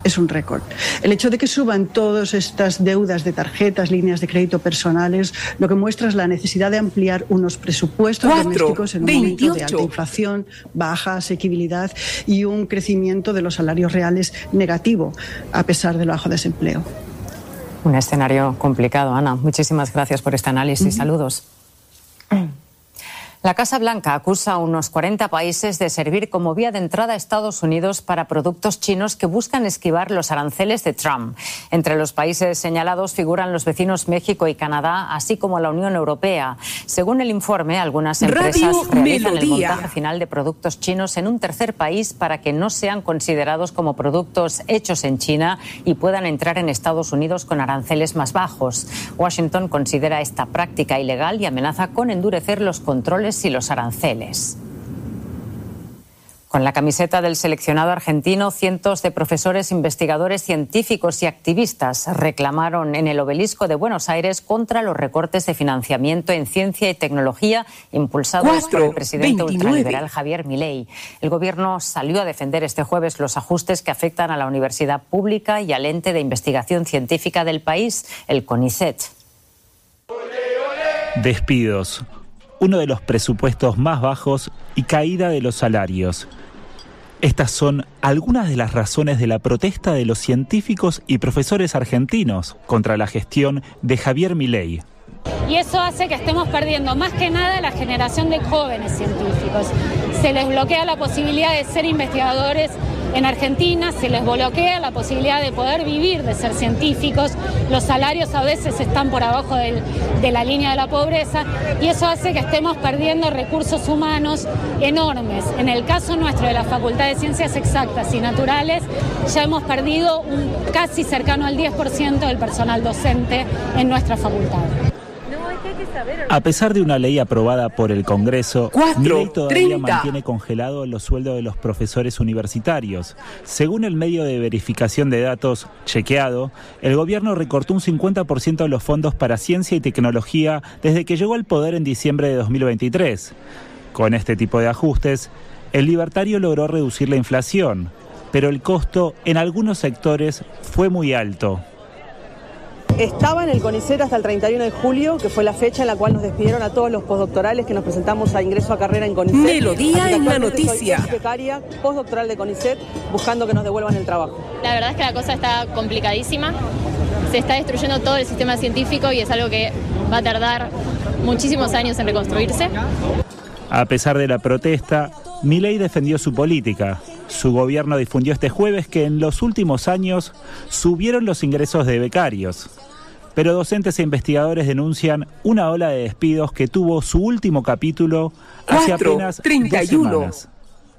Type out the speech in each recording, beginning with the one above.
es un récord. El hecho de que suban todas estas deudas de tarjetas, líneas de crédito personales, lo que muestra es la necesidad de ampliar unos presupuestos domésticos en un momento de alta inflación, baja asequibilidad y un crecimiento de los salarios reales negativo, a pesar del bajo desempleo. Un escenario complicado, Ana. Muchísimas gracias por este análisis. Saludos. La Casa Blanca acusa a unos 40 países de servir como vía de entrada a Estados Unidos para productos chinos que buscan esquivar los aranceles de Trump. Entre los países señalados figuran los vecinos México y Canadá, así como la Unión Europea. Según el informe, algunas empresas realizan el montaje final de productos chinos en un tercer país para que no sean considerados como productos hechos en China y puedan entrar en Estados Unidos con aranceles más bajos. Washington considera esta práctica ilegal y amenaza con endurecer los controles y los aranceles. Con la camiseta del seleccionado argentino, cientos de profesores, investigadores, científicos y activistas reclamaron en el Obelisco de Buenos Aires contra los recortes de financiamiento en ciencia y tecnología impulsados por el presidente ultraliberal Javier Milei. El gobierno salió a defender este jueves los ajustes que afectan a la universidad pública y al ente de investigación científica del país, el CONICET. Despidos. Uno de los presupuestos más bajos y caída de los salarios. Estas son algunas de las razones de la protesta de los científicos y profesores argentinos contra la gestión de Javier Milei. Y eso hace que estemos perdiendo más que nada la generación de jóvenes científicos. Se les bloquea la posibilidad de ser investigadores en Argentina, se les bloquea la posibilidad de poder vivir de ser científicos, los salarios a veces están por abajo de la línea de la pobreza y eso hace que estemos perdiendo recursos humanos enormes. En el caso nuestro de la Facultad de Ciencias Exactas y Naturales ya hemos perdido casi cercano al 10% del personal docente en nuestra facultad. A pesar de una ley aprobada por el Congreso, Milei todavía mantiene congelados los sueldos de los profesores universitarios. Según el medio de verificación de datos Chequeado, el gobierno recortó un 50% de los fondos para ciencia y tecnología desde que llegó al poder en diciembre de 2023. Con este tipo de ajustes, el libertario logró reducir la inflación, pero el costo en algunos sectores fue muy alto. Estaba en el CONICET hasta el 31 de julio, que fue la fecha en la cual nos despidieron a todos los postdoctorales que nos presentamos a ingreso a carrera en CONICET. Melodía en la noticia. Soy becaria postdoctoral de CONICET buscando que nos devuelvan el trabajo. La verdad es que la cosa está complicadísima. Se está destruyendo todo el sistema científico y es algo que va a tardar muchísimos años en reconstruirse. A pesar de la protesta, Milei defendió su política. Su gobierno difundió este jueves que en los últimos años subieron los ingresos de becarios. Pero docentes e investigadores denuncian una ola de despidos que tuvo su último capítulo hace apenas 2 semanas.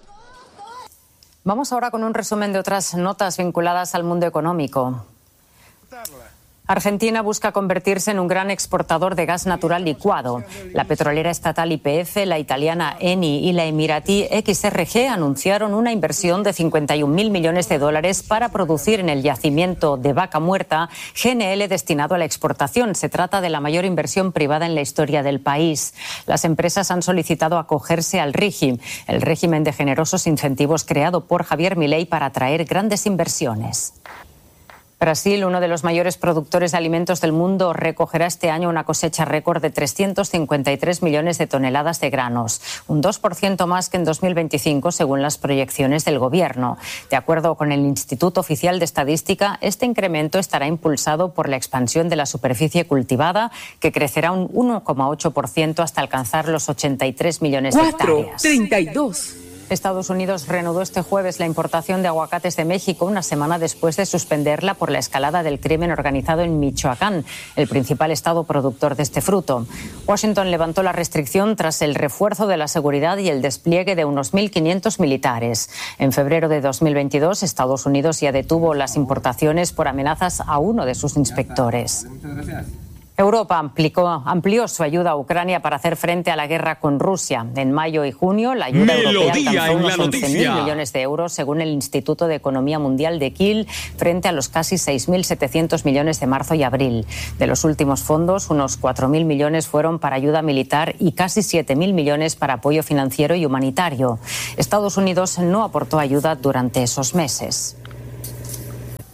Vamos ahora con un resumen de otras notas vinculadas al mundo económico. Argentina busca convertirse en un gran exportador de gas natural licuado. La petrolera estatal YPF, la italiana Eni y la emiratí XRG anunciaron una inversión de 51.000 millones de dólares para producir en el yacimiento de Vaca Muerta GNL destinado a la exportación. Se trata de la mayor inversión privada en la historia del país. Las empresas han solicitado acogerse al RIGI, el régimen de generosos incentivos creado por Javier Milei para atraer grandes inversiones. Brasil, uno de los mayores productores de alimentos del mundo, recogerá este año una cosecha récord de 353 millones de toneladas de granos, un 2% más que en 2025 según las proyecciones del gobierno. De acuerdo con el Instituto Oficial de Estadística, este incremento estará impulsado por la expansión de la superficie cultivada, que crecerá un 1,8% hasta alcanzar los 83 millones de hectáreas. 32. Estados Unidos reanudó este jueves la importación de aguacates de México una semana después de suspenderla por la escalada del crimen organizado en Michoacán, el principal estado productor de este fruto. Washington levantó la restricción tras el refuerzo de la seguridad y el despliegue de unos 1.500 militares. En febrero de 2022, Estados Unidos ya detuvo las importaciones por amenazas a uno de sus inspectores. Europa amplió su ayuda a Ucrania para hacer frente a la guerra con Rusia. En mayo y junio, la ayuda europea alcanzó unos 11.000 millones de euros, según el Instituto de Economía Mundial de Kiel, frente a los casi 6.700 millones de marzo y abril. De los últimos fondos, unos 4.000 millones fueron para ayuda militar y casi 7.000 millones para apoyo financiero y humanitario. Estados Unidos no aportó ayuda durante esos meses.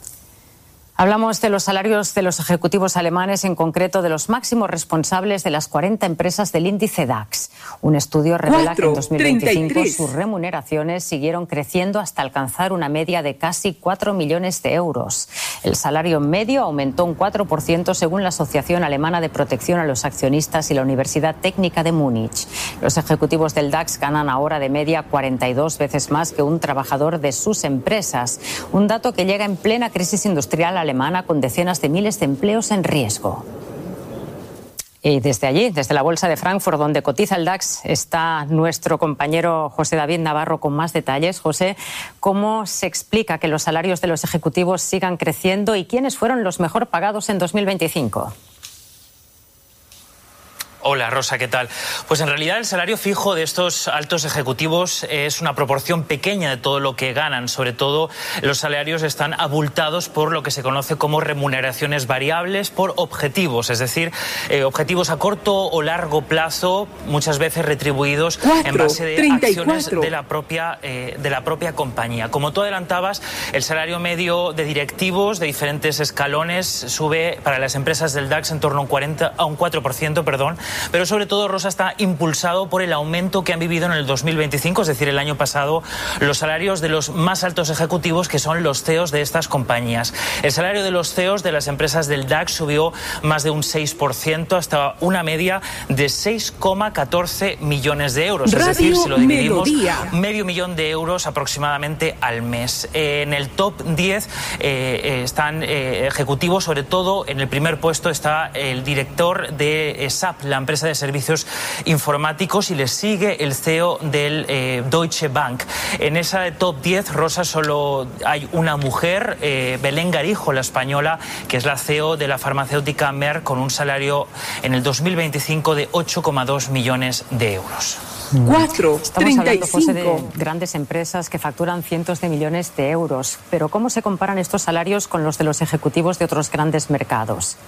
Hablamos de los salarios de los ejecutivos alemanes, en concreto de los máximos responsables de las 40 empresas del índice DAX. Un estudio revela que en 2025 sus remuneraciones siguieron creciendo hasta alcanzar una media de casi 4 millones de euros. El salario medio aumentó un 4% según la Asociación Alemana de Protección a los Accionistas y la Universidad Técnica de Múnich. Los ejecutivos del DAX ganan ahora de media 42 veces más que un trabajador de sus empresas. Un dato que llega en plena crisis industrial alemana con decenas de miles de empleos en riesgo. Y desde allí, desde la Bolsa de Frankfurt, donde cotiza el DAX, está nuestro compañero José David Navarro con más detalles. José, ¿cómo se explica que los salarios de los ejecutivos sigan creciendo y quiénes fueron los mejor pagados en 2025? Hola Rosa, ¿qué tal? Pues en realidad el salario fijo de estos altos ejecutivos es una proporción pequeña de todo lo que ganan. Sobre todo los salarios están abultados por lo que se conoce como remuneraciones variables por objetivos, es decir, objetivos a corto o largo plazo, muchas veces retribuidos en base de acciones de la propia compañía. Como tú adelantabas, el salario medio de directivos de diferentes escalones sube para las empresas del DAX en torno a un 4%, pero sobre todo, Rosa, está impulsado por el aumento que han vivido en el 2025, es decir, el año pasado, los salarios de los más altos ejecutivos, que son los CEOs de estas compañías. El salario de los CEOs de las empresas del DAX subió más de un 6% hasta una media de 6,14 millones de euros. Es decir, si lo dividimos, medio millón de euros aproximadamente al mes. En el top 10 están ejecutivos, sobre todo en el primer puesto está el director de SAP, la empresa de servicios informáticos, y le sigue el CEO del Deutsche Bank. En esa top 10, Rosa, solo hay una mujer, Belén Garijo, la española, que es la CEO de la farmacéutica Merck, con un salario en el 2025 de 8,2 millones de euros. Estamos hablando, José, de grandes empresas que facturan cientos de millones de euros. Pero ¿cómo se comparan estos salarios con los de los ejecutivos de otros grandes mercados?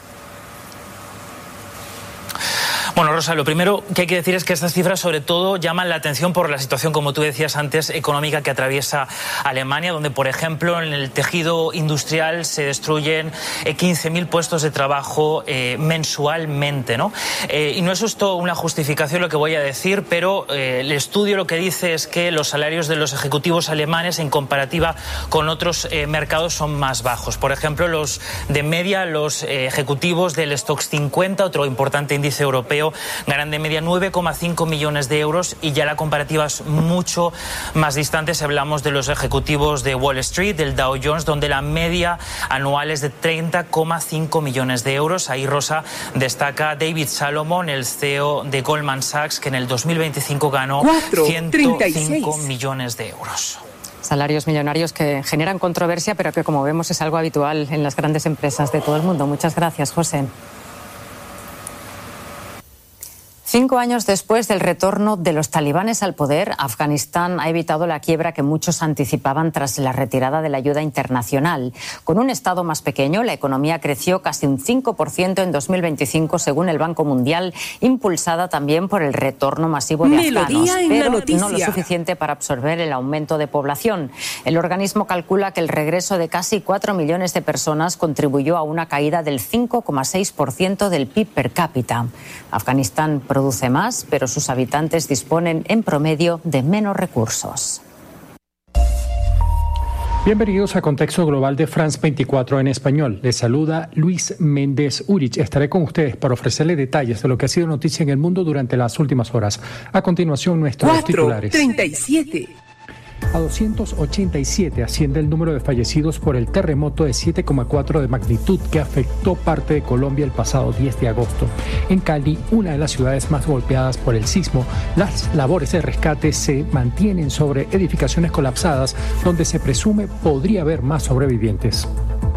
Bueno, Rosa, lo primero que hay que decir es que estas cifras sobre todo llaman la atención por la situación, como tú decías antes, económica que atraviesa Alemania, donde, por ejemplo, en el tejido industrial se destruyen 15.000 puestos de trabajo mensualmente, ¿no? Y no es esto una justificación lo que voy a decir, pero el estudio lo que dice es que los salarios de los ejecutivos alemanes en comparativa con otros mercados son más bajos. Por ejemplo, los de media, los ejecutivos del Stoxx 50, otro importante índice europeo, ganan de media 9,5 millones de euros, y ya la comparativa es mucho más distante si hablamos de los ejecutivos de Wall Street, del Dow Jones, donde la media anual es de 30,5 millones de euros. Ahí, Rosa, destaca David Salomon, el CEO de Goldman Sachs, que en el 2025 ganó 105 millones de euros. Salarios millonarios que generan controversia, pero que, como vemos, es algo habitual en las grandes empresas de todo el mundo. Muchas gracias, José. 5 años después del retorno de los talibanes al poder, Afganistán ha evitado la quiebra que muchos anticipaban tras la retirada de la ayuda internacional. Con un Estado más pequeño, la economía creció casi un 5% en 2025, según el Banco Mundial, impulsada también por el retorno masivo de afganos, pero no lo suficiente para absorber el aumento de población. El organismo calcula que el regreso de casi 4 millones de personas contribuyó a una caída del 5,6% del PIB per cápita. Afganistán produce más, pero sus habitantes disponen en promedio de menos recursos. Bienvenidos a Contexto Global de France 24 en español. Les saluda Luis Méndez Urich. Estaré con ustedes para ofrecerles detalles de lo que ha sido noticia en el mundo durante las últimas horas. A continuación, nuestros titulares. 37. A 287 asciende el número de fallecidos por el terremoto de 7,4 de magnitud que afectó parte de Colombia el pasado 10 de agosto. En Cali, una de las ciudades más golpeadas por el sismo, las labores de rescate se mantienen sobre edificaciones colapsadas donde se presume podría haber más sobrevivientes.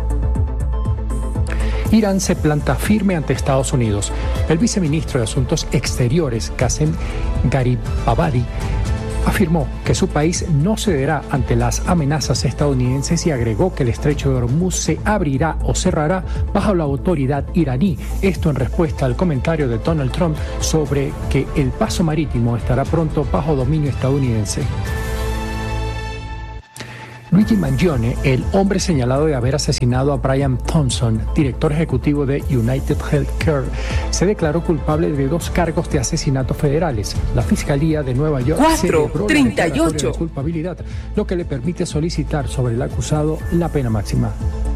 Irán se planta firme ante Estados Unidos. El viceministro de Asuntos Exteriores, Qasem Garibabadi, afirmó que su país no cederá ante las amenazas estadounidenses y agregó que el estrecho de Hormuz se abrirá o cerrará bajo la autoridad iraní. Esto en respuesta al comentario de Donald Trump sobre que el paso marítimo estará pronto bajo dominio estadounidense. Luigi Mangione, el hombre señalado de haber asesinado a Brian Thompson, director ejecutivo de United Healthcare, se declaró culpable de 2 cargos de asesinato federales. La Fiscalía de Nueva York celebró la declaratoria de culpabilidad, lo que le permite solicitar sobre el acusado la pena máxima.